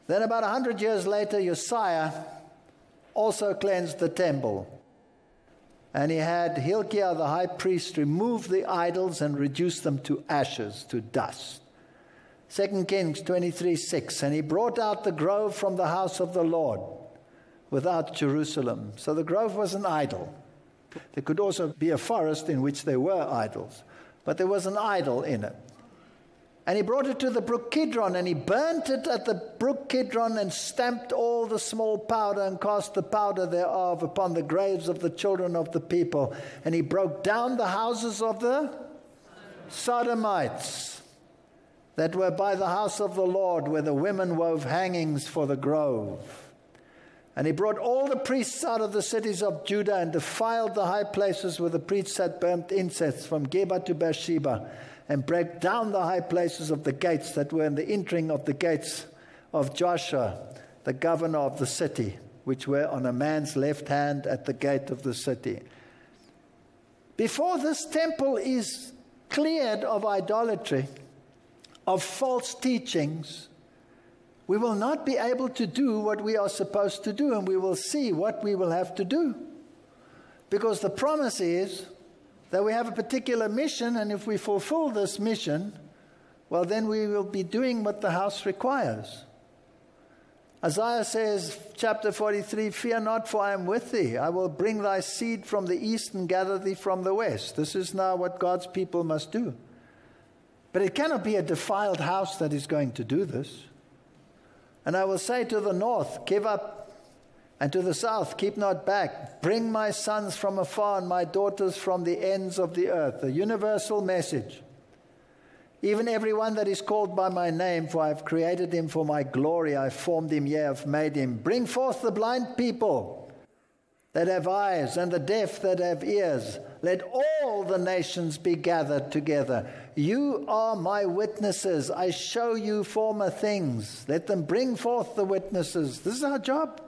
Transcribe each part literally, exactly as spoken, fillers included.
Then about a hundred years later, Uzziah also cleansed the temple. And he had Hilkiah the high priest remove the idols and reduce them to ashes, to dust. Second Kings twenty-three six, and he brought out the grove from the house of the Lord without Jerusalem. So the grove was an idol. There could also be a forest in which there were idols, but there was an idol in it. And he brought it to the brook Kidron, and he burnt it at the brook Kidron, and stamped all the small powder, and cast the powder thereof upon the graves of the children of the people. And he broke down the houses of the Sodomites that were by the house of the Lord, where the women wove hangings for the grove. And he brought all the priests out of the cities of Judah, and defiled the high places where the priests had burnt incense, from Geba to Beersheba, and break down the high places of the gates that were in the entering of the gates of Joshua, the governor of the city, which were on a man's left hand at the gate of the city. Before this temple is cleared of idolatry, of false teachings, we will not be able to do what we are supposed to do, and we will see what we will have to do. Because the promise is that we have a particular mission, and if we fulfill this mission, well, then we will be doing what the house requires. Isaiah says, chapter forty-three, fear not, for I am with thee. I will bring thy seed from the east and gather thee from the west. This is now what God's people must do. But it cannot be a defiled house that is going to do this. And I will say to the north, give up, and to the south, keep not back. Bring my sons from afar and my daughters from the ends of the earth. A universal message. Even everyone that is called by my name, for I have created him for my glory. I formed him, yea, I have made him. Bring forth the blind people that have eyes, and the deaf that have ears. Let all the nations be gathered together. You are my witnesses. I show you former things. Let them bring forth the witnesses. This is our job.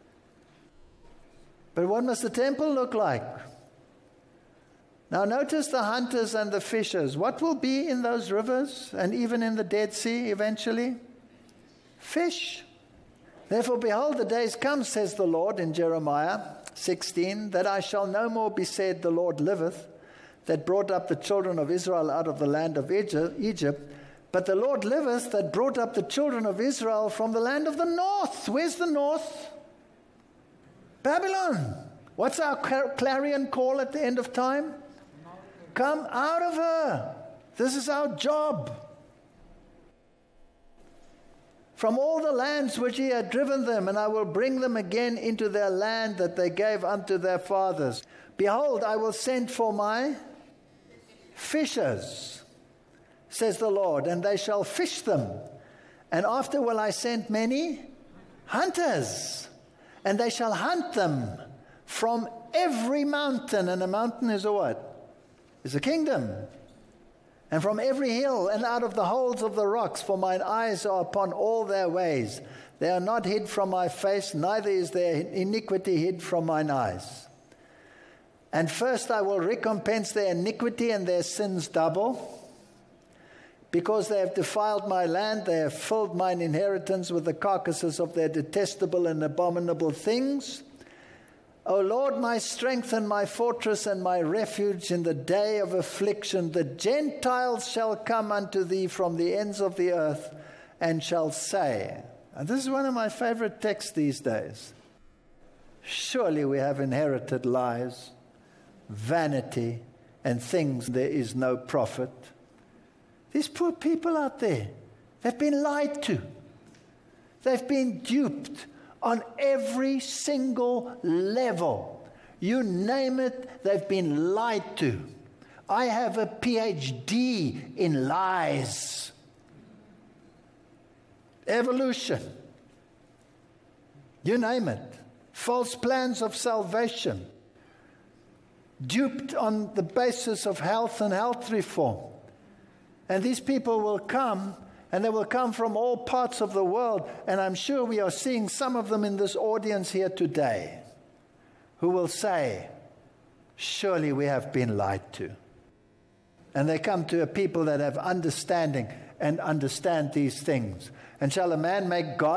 But what must the temple look like? Now notice the hunters and the fishers. What will be in those rivers and even in the Dead Sea eventually? Fish. Therefore, behold, the days come, says the Lord in Jeremiah sixteen, that I shall no more be said, the Lord liveth, that brought up the children of Israel out of the land of Egypt, but the Lord liveth, that brought up the children of Israel from the land of the north. Where's the north? Babylon. What's our clarion call at the end of time? Come out of her. This is our job. From all the lands which he had driven them, and I will bring them again into their land that they gave unto their fathers. Behold, I will send for my fishers, says the Lord, and they shall fish them. And after will I send many hunters, and they shall hunt them from every mountain. And a mountain is a what? Is a kingdom. And from every hill, and out of the holes of the rocks, for mine eyes are upon all their ways. They are not hid from my face, neither is their iniquity hid from mine eyes. And first I will recompense their iniquity and their sins double. Because they have defiled my land, they have filled mine inheritance with the carcasses of their detestable and abominable things. O Lord, my strength and my fortress and my refuge in the day of affliction, the Gentiles shall come unto thee from the ends of the earth and shall say, and this is one of my favorite texts these days, surely we have inherited lies, vanity, and things there is no profit. These poor people out there, they've been lied to. They've been duped on every single level. You name it, they've been lied to. I have a P H D in lies. Evolution. You name it. False plans of salvation. Duped on the basis of health and health reform. And these people will come, and they will come from all parts of the world. And I'm sure we are seeing some of them in this audience here today, who will say, surely we have been lied to. And they come to a people that have understanding and understand these things. And shall a man make God